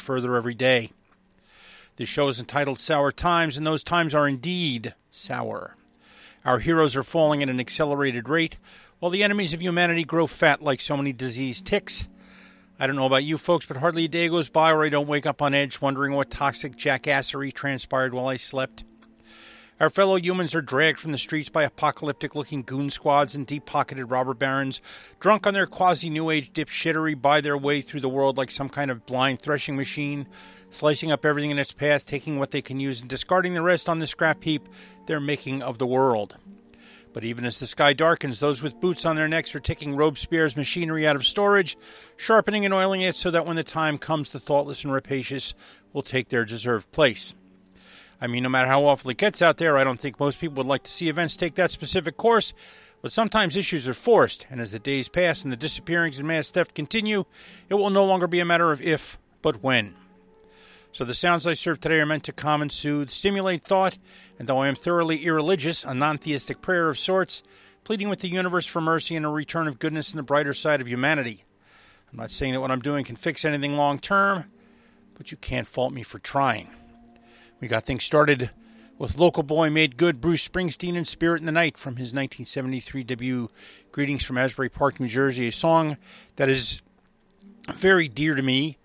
further every day. This show is entitled Sour Times, and those times are indeed sour. Our heroes are falling at an accelerated rate, while the enemies of humanity grow fat like so many diseased ticks. I don't know about you folks, but hardly a day goes by where I don't wake up on edge wondering what toxic jackassery transpired while I slept. Our fellow humans are dragged from the streets by apocalyptic-looking goon squads and deep-pocketed robber barons, drunk on their quasi-New Age dipshittery, buy their way through the world like some kind of blind threshing machine, slicing up everything in its path, taking what they can use and discarding the rest on the scrap heap they're making of the world. But even as the sky darkens, those with boots on their necks are taking Robespierre's machinery out of storage, sharpening and oiling it so that when the time comes, the thoughtless and rapacious will take their deserved place. I mean, no matter how awful it gets out there, I don't think most people would like to see events take that specific course, but sometimes issues are forced, and as the days pass and the disappearings and mass theft continue, it will no longer be a matter of if, but when. So the sounds I serve today are meant to calm and soothe, stimulate thought, and though I am thoroughly irreligious, a non-theistic prayer of sorts, pleading with the universe for mercy and a return of goodness and the brighter side of humanity. I'm not saying that what I'm doing can fix anything long-term, but you can't fault me for trying. We got things started with local boy made good Bruce Springsteen and Spirit in the Night from his 1973 debut, Greetings from Asbury Park, New Jersey, a song that is very dear to me.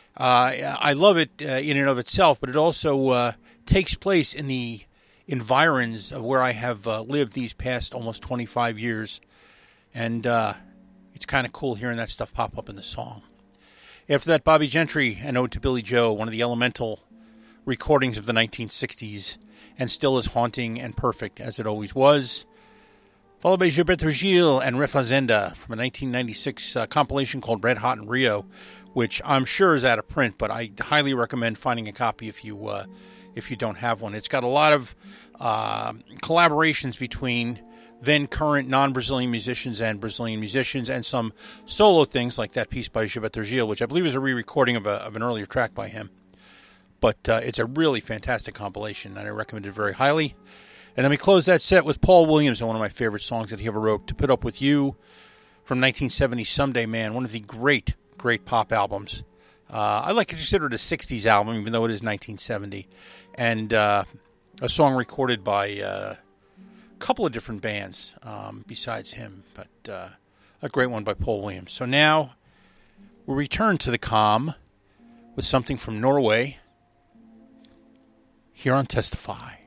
I love it in and of itself, but it also takes place in the environs of where I have lived these past almost 25 years, and it's kind of cool hearing that stuff pop up in the song. After that, Bobby Gentry, An Ode to Billy Joe, one of the elemental recordings of the 1960s, and still as haunting and perfect as it always was. Followed by Gilberto Gil and Refazenda from a 1996 compilation called Red Hot in Rio, which I'm sure is out of print, but I highly recommend finding a copy if you don't have one. It's got a lot of collaborations between then current non-Brazilian musicians and Brazilian musicians, and some solo things like that piece by Gilberto Gil, which I believe is a re-recording of an earlier track by him. But it's a really fantastic compilation, and I recommend it very highly. And then we close that set with Paul Williams and one of my favorite songs that he ever wrote, To Put Up With You, from 1970, Someday Man, one of the great pop albums. I like to consider it a 60s album, even though it is 1970. And a song recorded by a couple of different bands besides him, but a great one by Paul Williams. So now we'll return to the calm with something from Norway here on Testify.